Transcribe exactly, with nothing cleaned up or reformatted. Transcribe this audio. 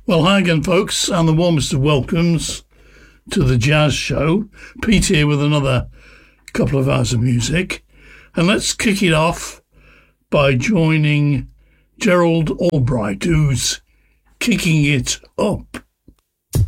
Well, hi again, folks, and the warmest of welcomes to the Jazz Show. Pete here with another couple of hours of music. And let's kick it off by joining Gerald Albright, who's kicking it up.